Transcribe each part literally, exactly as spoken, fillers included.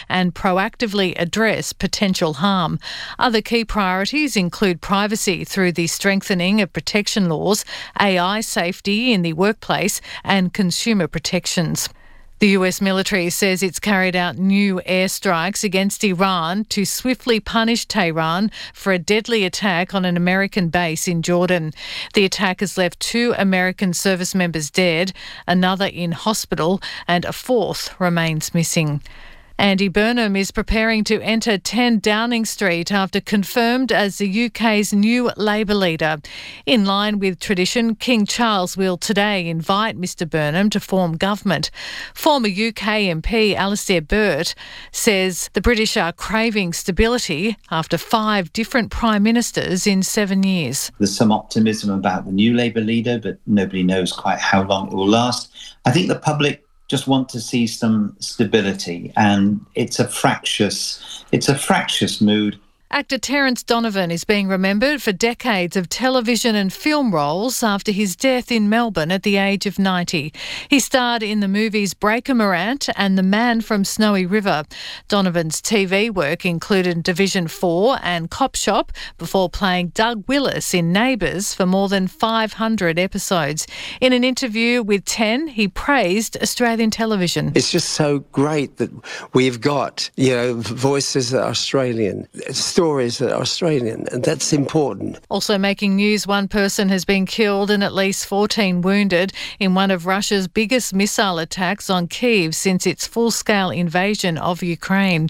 and proactively address potential harm. Other key priorities include privacy through the strengthening of protection laws, A I safety in the workplace and consumer protections. The U S military says it's carried out new airstrikes against Iran to swiftly punish Tehran for a deadly attack on an American base in Jordan. The attack has left two American service members dead, another in hospital, and a fourth remains missing. Andy Burnham is preparing to enter ten Downing Street after confirmed as the U K's new Labor leader. In line with tradition, King Charles will today invite Mr Burnham to form government. Former U K M P Alastair Burt says the British are craving stability after five different prime ministers in seven years. There's some optimism about the new Labour leader, but nobody knows quite how long it will last. I think the public just want to see some stability, and it's a fractious, it's a fractious mood. Actor Terence Donovan is being remembered for decades of television and film roles after his death in Melbourne at the age of ninety. He starred in the movies Breaker Morant and The Man from Snowy River. Donovan's T V work included Division four and Cop Shop before playing Doug Willis in Neighbours for more than five hundred episodes. In an interview with Ten, he praised Australian television. It's just so great that we've got, you know, voices that are Australian, stories that are Australian, and that's important. Also making news, one person has been killed and at least fourteen wounded in one of Russia's biggest missile attacks on Kyiv since its full-scale invasion of Ukraine.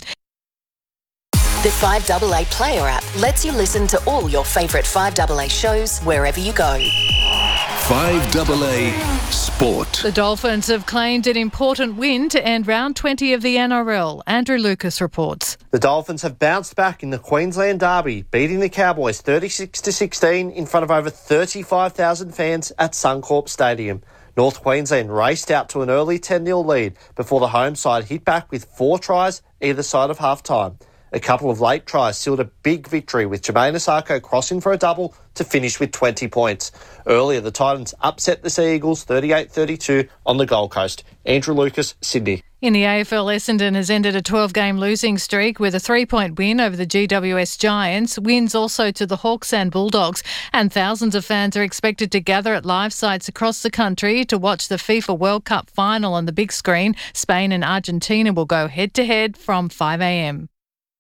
The five A A Player app lets you listen to all your favourite five A A shows wherever you go. five A A Sport. The Dolphins have claimed an important win to end round twenty of the N R L. Andrew Lucas reports. The Dolphins have bounced back in the Queensland Derby, beating the Cowboys thirty-six to sixteen in front of over thirty-five thousand fans at Suncorp Stadium. North Queensland raced out to an early ten nil lead before the home side hit back with four tries either side of half-time. A couple of late tries sealed a big victory, with Jermaine Asako crossing for a double to finish with twenty points. Earlier, the Titans upset the Sea Eagles thirty-eight thirty-two on the Gold Coast. Andrew Lucas, Sydney. In the A F L, Essendon has ended a twelve-game losing streak with a three-point win over the G W S Giants. Wins also to the Hawks and Bulldogs. And thousands of fans are expected to gather at live sites across the country to watch the FIFA World Cup final on the big screen. Spain and Argentina will go head-to-head from five a m.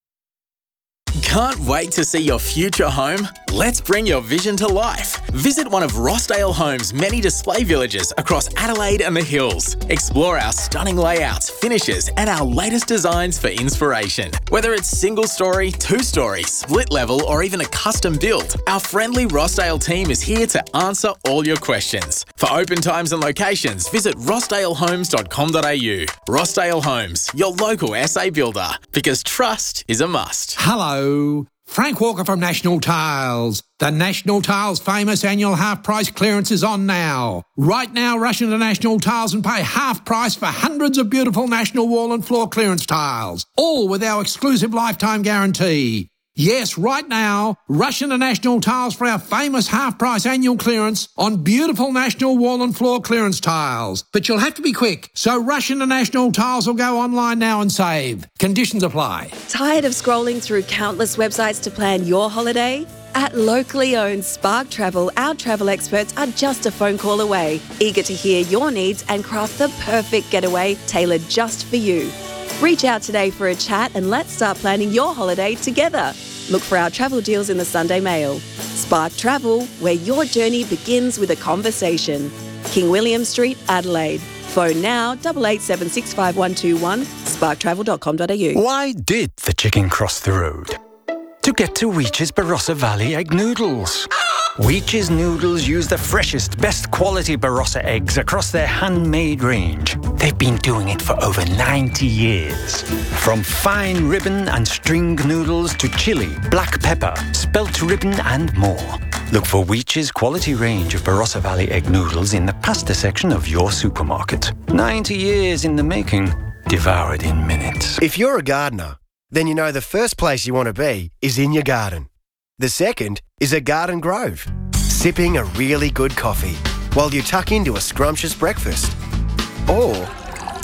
Can't wait to see your future home? Let's bring your vision to life. Visit one of Rossdale Homes' many display villages across Adelaide and the Hills. Explore our stunning layouts, finishes, and our latest designs for inspiration. Whether it's single story, two story, split level, or even a custom build, our friendly Rossdale team is here to answer all your questions. For open times and locations, visit rossdale homes dot com dot a u. Rossdale Homes, your local S A builder, because trust is a must. Hello. Frank Walker from National Tiles. The National Tiles famous annual half-price clearance is on now. Right now, rush into National Tiles and pay half price for hundreds of beautiful National wall and floor clearance tiles, all with our exclusive lifetime guarantee. Yes, right now, rush into National Tiles for our famous half-price annual clearance on beautiful National wall and floor clearance tiles. But you'll have to be quick, so rush into National Tiles or go online now and save. Conditions apply. Tired of scrolling through countless websites to plan your holiday? At locally owned Spark Travel, our travel experts are just a phone call away, eager to hear your needs and craft the perfect getaway tailored just for you. Reach out today for a chat and let's start planning your holiday together. Look for our travel deals in the Sunday Mail. Spark Travel, where your journey begins with a conversation. King William Street, Adelaide. Phone now, eight eight seven six five one two one, spark travel dot com dot a u. Why did the chicken cross the road? To get to Weech's Barossa Valley Egg Noodles. Weech's Noodles use the freshest, best quality Barossa eggs across their handmade range. They've been doing it for over ninety years. From fine ribbon and string noodles to chili, black pepper, spelt ribbon and more. Look for Weech's quality range of Barossa Valley Egg Noodles in the pasta section of your supermarket. ninety years in the making, devoured in minutes. If you're a gardener, then you know the first place you want to be is in your garden. The second is a garden grove, sipping a really good coffee while you tuck into a scrumptious breakfast. Or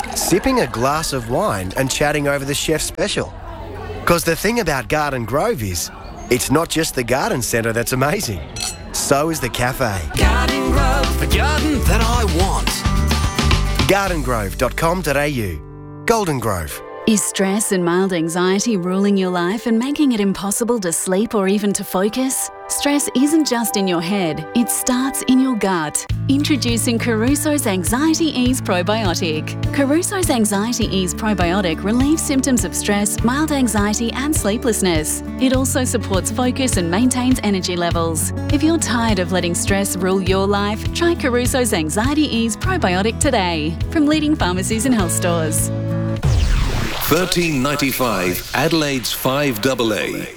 sipping a glass of wine and chatting over the chef's special. Because the thing about Garden Grove is, it's not just the garden centre that's amazing. So is the cafe. Garden Grove, the garden that I want. garden grove dot com dot a u. Golden Grove. Is stress and mild anxiety ruling your life and making it impossible to sleep or even to focus? Stress isn't just in your head, it starts in your gut. Introducing Caruso's Anxiety Ease Probiotic. Caruso's Anxiety Ease Probiotic relieves symptoms of stress, mild anxiety and sleeplessness. It also supports focus and maintains energy levels. If you're tired of letting stress rule your life, try Caruso's Anxiety Ease Probiotic today from leading pharmacies and health stores. thirteen ninety-five Adelaide's five double A.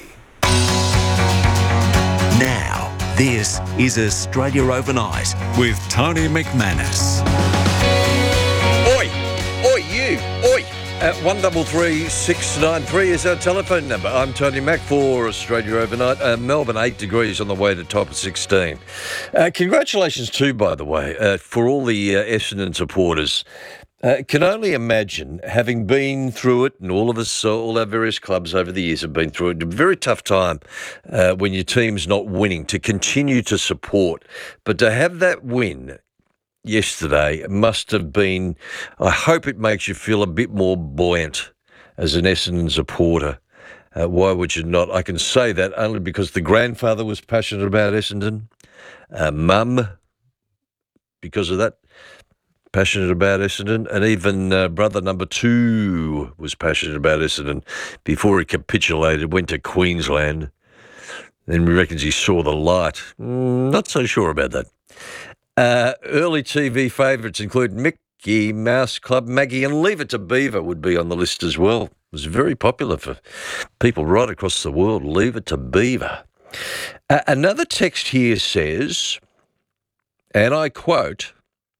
Now, this is Australia Overnight with Tony McManus. Oi! Oi, you! Oi! At one double three six nine three is our telephone number. I'm Tony Mack for Australia Overnight. Uh, Melbourne, eight degrees on the way to top of sixteen. Uh, congratulations too, by the way, uh, for all the uh, Essendon supporters. Uh, can only imagine, having been through it, and all of us, uh, all our various clubs over the years have been through it, a very tough time uh, when your team's not winning, to continue to support. But to have that win yesterday must have been, I hope it makes you feel a bit more buoyant as an Essendon supporter. Uh, why would you not? I can say that only because the grandfather was passionate about Essendon, uh, mum, because of that, passionate about Essendon, and even uh, brother number two was passionate about Essendon before he capitulated, went to Queensland. Then he reckons he saw the light. Mm, not so sure about that. Uh, early T V favourites include Mickey Mouse Club, Maggie, and Leave It to Beaver would be on the list as well. It was very popular for people right across the world. Leave It to Beaver. Uh, another text here says, and I quote,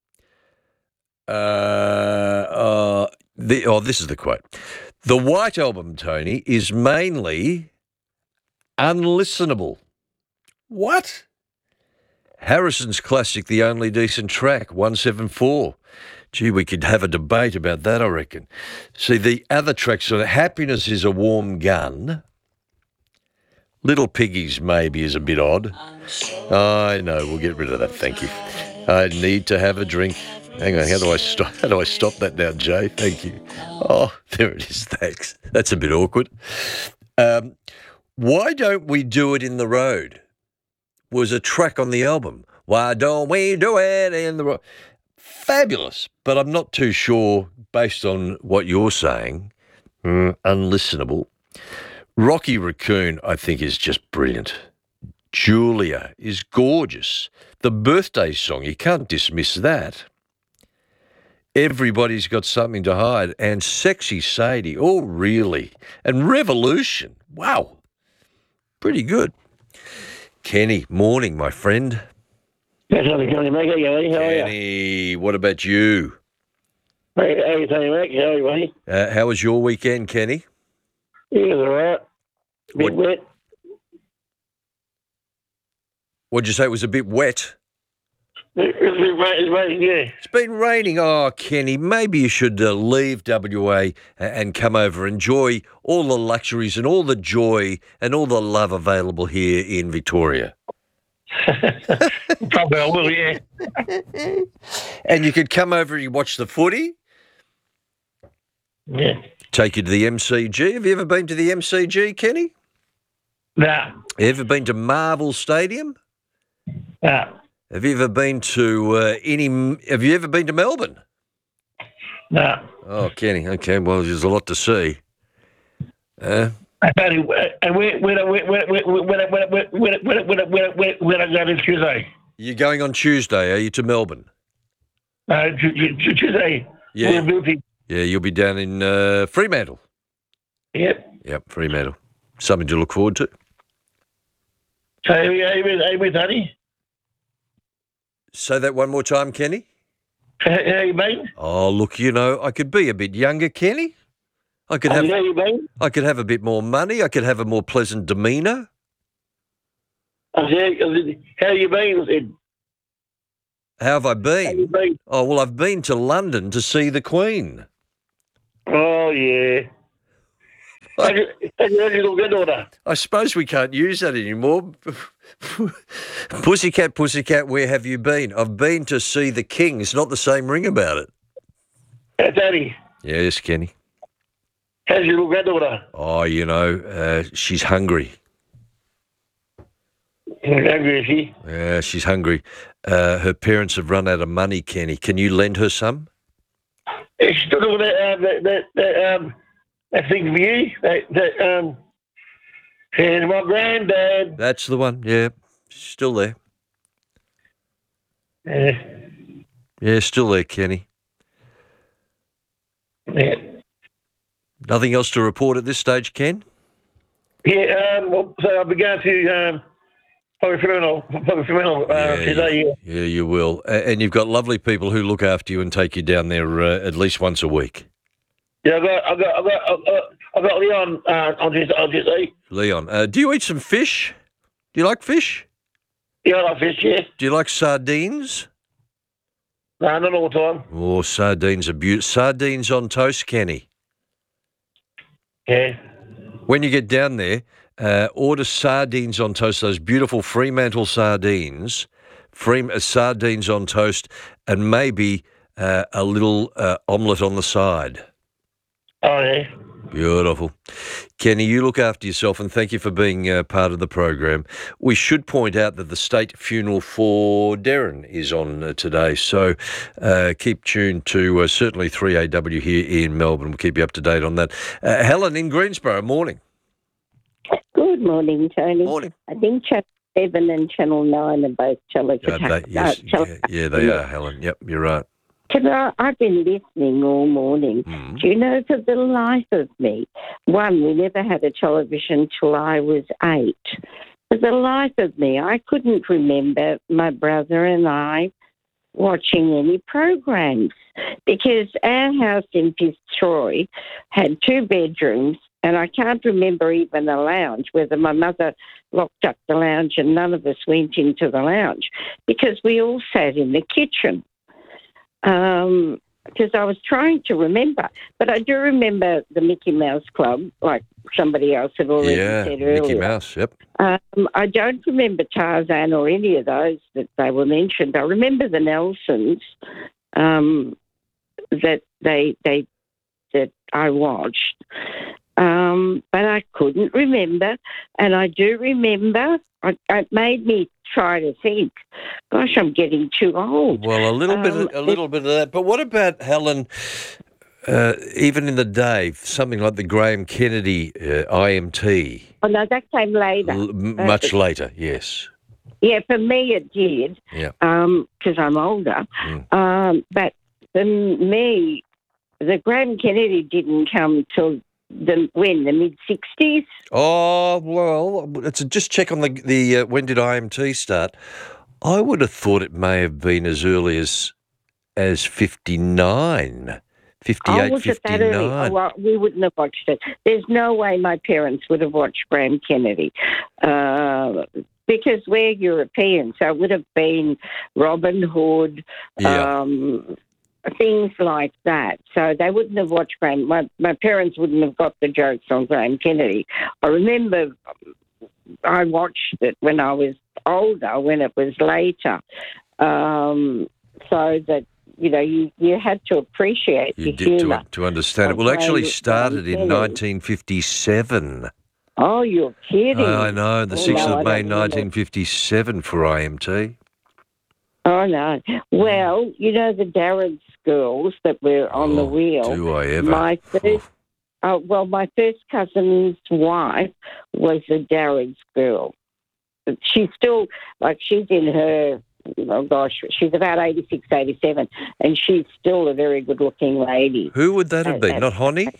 Uh, uh, the, oh, this is the quote. The White Album, Tony, is mainly unlistenable. What? Harrison's classic, The Only Decent Track, one seven four. Gee, we could have a debate about that, I reckon. See, the other tracks, are Happiness is a Warm Gun. Little Piggies maybe is a bit odd. I know, we'll get rid of that, thank you. I need to have a drink. Hang on, how do I stop? How do I stop that now, Jay? Thank you. Oh, there it is. Thanks. That's a bit awkward. Um, Why Don't We Do It in the Road was a track on the album. Why don't we do it in the road? Fabulous, but I'm not too sure, based on what you're saying, mm, unlistenable. Rocky Raccoon, I think, is just brilliant. Julia is gorgeous. The birthday song, you can't dismiss that. Everybody's Got Something to Hide, and Sexy Sadie, oh really, and Revolution, wow, pretty good. Kenny, morning, my friend. Yes, Tony Mac, how are you? How are you? Kenny, what about you? Hey, hey, Tony Mac, how are you, buddy? Uh, how was your weekend, Kenny? Yeah, it was all right. A bit What- wet. What'd you say, it was a bit wet? It, it's been rain, it's raining, yeah. It's been raining. Oh, Kenny, maybe you should uh, leave W A and come over, enjoy all the luxuries and all the joy and all the love available here in Victoria. Probably I will, yeah. And you could come over and you watch the footy. Yeah. Take you to the M C G. Have you ever been to the M C G, Kenny? Nah. Ever been to Marvel Stadium? Nah. Have you ever been to uh, any? Have you ever been to Melbourne? Nah. Oh, Kenny. Okay, well, there's a lot to see. Uh, I thought it, and when when when when when when when when when when when when I got in Tuesday. you're going on Tuesday, are you, to Melbourne? Uh, Tuesday. Yeah. Yeah, you'll be down in uh, Fremantle. Yep. Yep, Fremantle. Something to look forward to. So, are you, are you with Honey? Say that one more time, Kenny. How you been? Oh, look, you know, I could be a bit younger, Kenny. I could have. How you been? I could have a bit more money. I could have a more pleasant demeanour. I said, how you been? I said, How have I been? How you been? Oh, well, I've been to London to see the Queen. Oh, yeah. How's your, how's your little granddaughter? I suppose we can't use that anymore. Pussycat, pussycat, where have you been? I've been to see the King. It's not the same ring about it. Hey, Daddy, Yes, Kenny. how's your little granddaughter? Oh, you know, uh, she's hungry. Hungry, is she? Yeah, she's hungry. Uh, her parents have run out of money, Kenny. Can you lend her some? She's still doing that, um, that, that, that, um, that thing for you. That, that, um, and my granddad. That's the one, yeah. She's still there. Uh, Yeah, still there, Kenny. yeah. Nothing else to report at this stage, Ken? Yeah, um, well, so I'll be going to, um, Public Funeral, Public Funeral, uh, Yeah, today, yeah. Yeah, you will. A- And you've got lovely people who look after you and take you down there uh, at least once a week. Yeah, I got, I got, I got, I got, I got Leon uh, on just, on just eat. Leon, uh, do you eat some fish? Do you like fish? Yeah, I like fish, yeah. Do you like sardines? No, not all the time. Oh, sardines are beautiful. Sardines on toast, Kenny. Yeah. When you get down there, uh, order sardines on toast, those beautiful Fremantle sardines, free, uh, sardines on toast, and maybe uh, a little uh, omelette on the side. Oh, yeah. Beautiful. Kenny, you look after yourself, and thank you for being uh, part of the program. We should point out that the state funeral for Darren is on uh, today, so uh, keep tuned to uh, certainly three A W here in Melbourne. We'll keep you up to date on that. Uh, Helen in Greensboro, morning. Good morning, Tony. Morning. I think Channel seven and Channel nine are both Uh, television. they, yes, uh, yeah, yeah, they are, Helen. Yep, you're right. Can I, I've been listening all morning. Mm. Do you know, for the life of me, one, we never had a television till I was eight. For the life of me, I couldn't remember my brother and I watching any programs because our house in Fitzroy had two bedrooms and I can't remember even a lounge, whether my mother locked up the lounge and none of us went into the lounge because we all sat in the kitchen. Um, because I was trying to remember, but I do remember the Mickey Mouse Club, like somebody else had already Yeah, said earlier. Mickey Mouse, yep. Um, I don't remember Tarzan or any of those that they were mentioned. I remember the Nelsons um, that they they that I watched, um, but I couldn't remember. And I do remember. I, it made me try to think. Gosh, I'm getting too old. Well, a little bit, Um, of, a little bit of that. But what about Helen? Uh, even in the day, something like the Graham Kennedy uh, I M T, Oh no, that came later. l- m- Uh, much later. Yes. Yeah, for me it did. Yeah. Because I'm older. Mm. Um, but for me, the Graham Kennedy didn't come till the when the mid sixties. Oh well, it's a, just check on the the uh, when did I M T start? I would have thought it may have been as early as as fifty-nine. fifty-eight, Oh, was it that early? Oh, fifty-nine. well, we wouldn't have watched it. There's no way my parents would have watched Graham Kennedy. Uh, because we're European, so it would have been Robin Hood, Yeah. um, things like that. So they wouldn't have watched Graham. My, my parents wouldn't have got the jokes on Graham Kennedy. I remember I watched it when I was older, when it was later, um, so that, you know, you, you had to appreciate You the did humour. to, to understand it. of Well, actually Graham started in Kennedy. nineteen fifty-seven. Oh, you're kidding. I I know, the Oh, sixth no, I of May don't remember. nineteen fifty-seven for I M T. Oh, no. Well, you know the Darragh girls that were on the wheel. Oh, Do I ever? My first, uh, well, my first cousin's wife was a Darragh girl. She's still, like, she's in her, oh gosh, she's about eighty-six, eighty-seven, and she's still a very good-looking lady. Who would that have Uh, been? uh, Not Honey?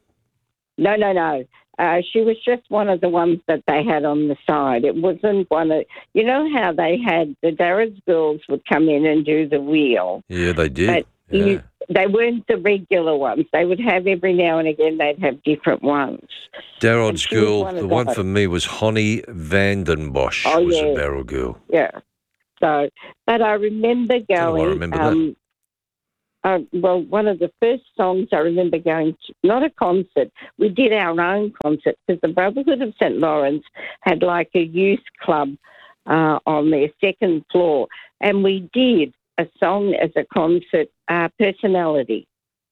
No, no, no. Uh, she was just one of the ones that they had on the side. It wasn't one of, you know how they had, the Darragh girls would come in and do the wheel. Yeah, they did. But yeah. you, they weren't the regular ones. They would have every now and again, they'd have different ones. Darrod's she was girl, one of the one those. for me was Honey Vandenbosch Oh, was yeah. a barrel girl. Yeah. So, but I remember do I going, remember that. um, uh, well, one of the first songs I remember going to, not a concert, we did our own concert because the Brotherhood of Saint Lawrence had like a youth club uh, on their second floor, and we did a song as a concert, uh, Personality.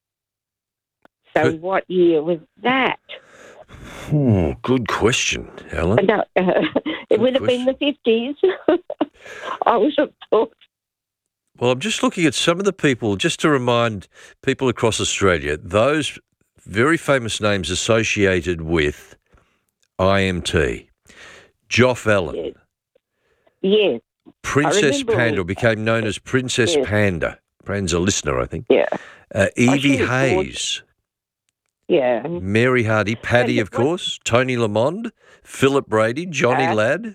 So what year was that? Hmm, good question, Helen. No, uh, it would have been the fifties. I was thought. Well, I'm just looking at some of the people, just to remind people across Australia, those very famous names associated with I M T. Joff Allen. Yes. yes. Princess Panda, all. became known as Princess yes. Panda. Brand's a listener, I think. Yeah. Uh, Evie oh, Hayes. Yeah. Mary Hardy, Paddy, of course, Tony Lamond, Philip Brady, Johnny uh, Ladd.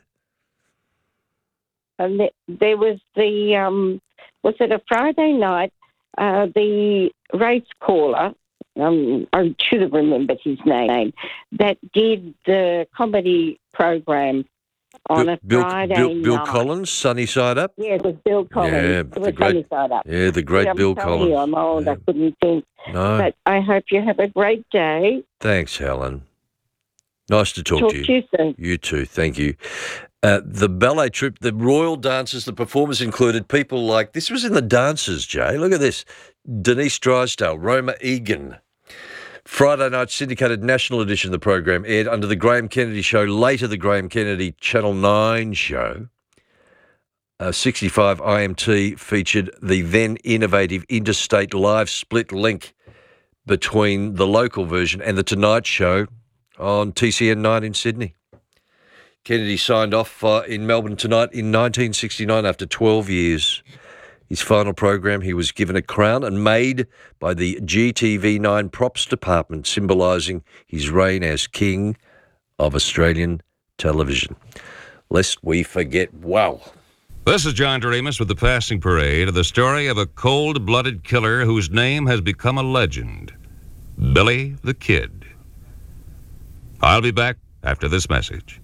And the, there was the, um, was it a Friday night, uh, the race caller, um, I should have remembered his name, that did the comedy program on a Bill, Friday Bill, Bill night. Collins, Sunny Side Up? Yeah, it was Bill Collins. Yeah, it the was great, Sunny Side Up. Yeah, the great yeah, I'm Bill telling Collins. You, I'm old, yeah. I couldn't think. No. But I hope you have a great day. Thanks, Helen. Nice to talk, talk to you. to you soon. You too, thank you. Uh, the ballet troupe, the royal dancers, the performers included people like, this was in the dancers, Jay. Look at this. Denise Drysdale, Roma Egan. Friday night syndicated national edition of the program aired under the Graham Kennedy Show, later the Graham Kennedy Channel nine show. Uh, sixty-five I M T featured the then innovative interstate live split link between the local version and the Tonight Show on T C N nine in Sydney. Kennedy signed off uh, in Melbourne tonight in nineteen sixty-nine after twelve years. His final program, he was given a crown and made by the G T V nine props department, symbolising his reign as King of Australian television. Lest we forget, wow. This is John Doremus with the Passing Parade, the story of a cold-blooded killer whose name has become a legend, Billy the Kid. I'll be back after this message.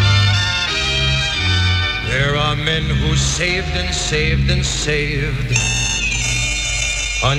There are men who saved and saved and saved